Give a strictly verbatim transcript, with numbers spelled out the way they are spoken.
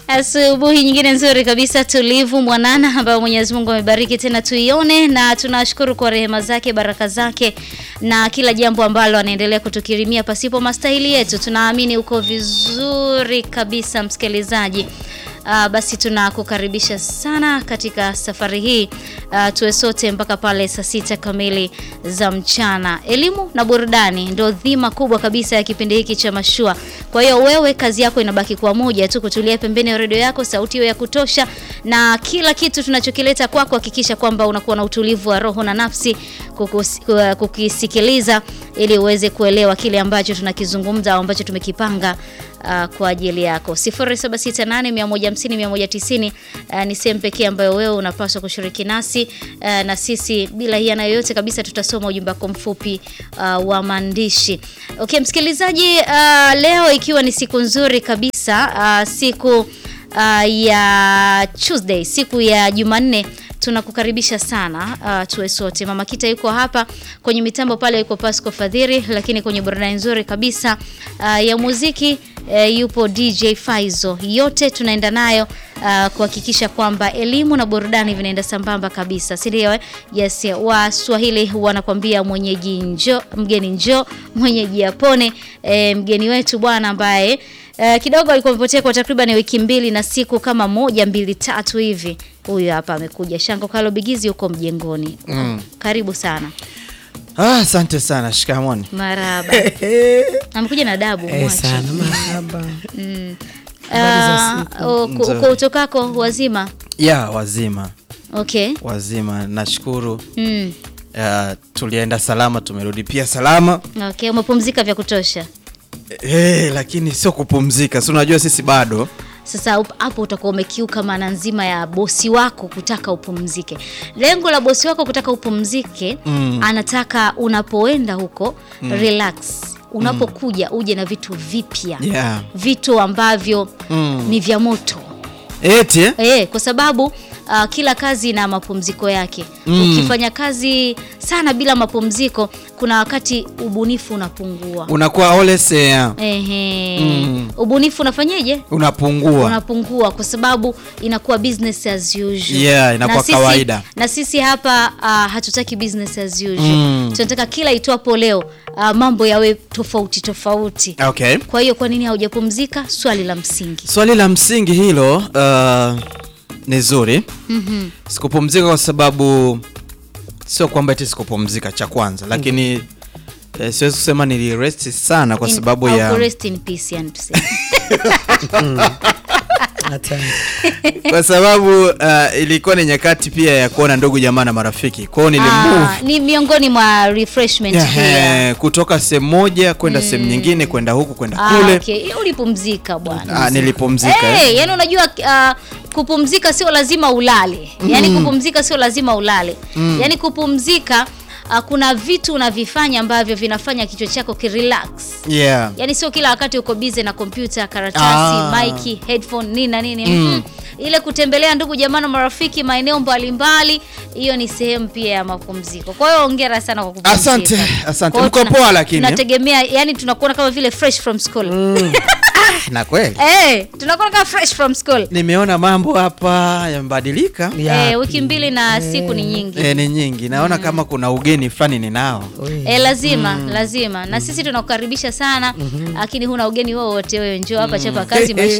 Asubuhi nyingine nzuri kabisa, tulivu mwanana, ambayo Mwenyezi Mungu amebariki tena tuione, na tunashukuru kwa rehema zake, baraka zake na kila jambo ambalo anaendelea kutukirimia pasipo mastahili yetu. Tunaamini uko vizuri kabisa msikilizaji. Uh, basi tunakukaribisha sana katika safari hii, uh, tuwe sote mpaka pale saa sita kamili za mchana. Elimu na burudani ndio dhima kubwa kabisa ya kipindi hiki cha Mashua. Kwa hiyo wewe kazi yako inabaki kwa moja tu, kutulia pembeni ya redio yako, sauti hiyo ya kutosha, na kila kitu tunachokileta kwako hakikisha kwamba unakuwa na utulivu wa roho na nafsi kukus, kukisikiliza ili uweze kuelewa kile ambacho tunakizungumza au ambacho tumekipanga Uh, kwa ajili yako. sifuri saba sita nane moja hamsini moja tisini uh, ni sehemu pekee ambayo wewe unapaswa kushiriki nasi, uh, na sisi bila hiana yoyote kabisa tutasoma ujumbe wako mfupi uh, wa maandishi. Okay msikilizaji, uh, leo ikiwa ni siku nzuri kabisa, uh, siku uh, ya Tuesday, siku ya Jumanne, tunakukaribisha sana, uh, tuwe sote. Mama Kita yuko hapa kwenye mitambo, pale yuko Pasco Fadhiri, lakini kwenye burudani nzuri kabisa uh, ya muziki uh, yupo D J Faizo. Yote tunaenda nayo uh, kuhakikisha kwamba elimu na burudani vinaenda sambamba kabisa, si ndio? Yes, Waswahili wanakuambia mwenyeji njo, mgeni njo, mwenyeji apone. E, mgeni wetu bwana ambaye Uh, kidogo alikuwa amepotea kwa takriban wiki mbili na siku kama moja mbili tatu hivi. Huyu hapa amekuja, Shango Kalo Bigizi yuko mjengoni. Mm. Karibu sana. Ah, asante sana. Shikamoni. Marhaba. Amekuja na dabu eh, mwache. Sana marhaba. Mm. Uh, kwa utokako wazima? Ya, wazima. Okay. Wazima, nashukuru. Mm. Uh, tulienda salama, tumerudi pia salama. Okay, umepumzika vya kutosha? Eh, lakini sio kupumzika. Si unajua sisi bado. Sasa hapo utakuwa umekiuka maana nzima ya bosi wako kutaka upumzike. Lengo la bosi wako kutaka upumzike, mm. anataka unapoenda huko mm. relax. Unapokuja mm. uje na vitu vipya. Yeah. Vitu ambavyo mm. ni vya moto. Eti? Eh, kwa sababu uh, kila kazi ina mapumziko yake. Mm. Ukifanya kazi sana bila mapumziko, kuna wakati ubunifu unapungua. Unakuwa olese ya. Ehe. Mm. Ubunifu unafanyaje? Unapungua. Unapungua kwa sababu inakuwa business as usual. Yeah, inakuwa na sisi, kawaida. Na sisi hapa uh, hatutaki business as usual. Mm. Tunataka kila itwapo leo uh, mambo yawe tofauti tofauti. Okay. Kwa hiyo kwa nini haujapumzika? Swali la msingi. Swali la msingi hilo uh, ni zuri. Mhm. Sikupumzika kwa sababu sio kwamba eti sikupumzika cha kwanza, lakini mm-hmm. eh, siwezi kusema nilirest sana kwa sababu in, ya rest in peace and tuseme. Kwa sababu uh, ilikuwa ni nyakati pia ya kuona ndugu jamaa na marafiki. Kwa hiyo nilimove. Ah, ni miongoni mwa refreshment yeah, here. Kutoka sehemu moja kwenda mm. sehemu nyingine, kwenda huku kwenda ah, kule. Okay, ulipumzika bwana. Ah, nilipumzika. Hey, eh. Yani unajua uh, kupumzika sio lazima ulale. Mm. Yani kupumzika sio lazima ulale. Mm. Yani kupumzika uh, kuna vitu unavifanya ambavyo vinafanya kichwa chako kirelax. Yeah. Yani sio kila wakati uko busy na kompyuta, karatasi, ah. mic, headphone, nini na nini. Mm. Mm. Ile kutembelea ndugu jamaa na marafiki maeneo mbalimbali, hiyo ni sehemu pia ya mapumziko. Kwa hiyo hongera sana kwa kupumzika. Asante, asante. Mko poa lakini. Tunategemea, yani tunakuona kama vile fresh from school. Mm. Na kweli. Eh, hey, tunakuwa kama fresh from school. Nimeona mambo hapa yamebadilika. Eh, hey, wiki mbili na hey. siku ni nyingi. Eh, ni nyingi. Naona mm. kama kuna ugeni fulani ninao. Eh, hey, lazima, mm. lazima. Na sisi tunakukaribisha sana, lakini mm-hmm. huna ugeni wowote, wewe njoo hapa mm. chapa kazi maisha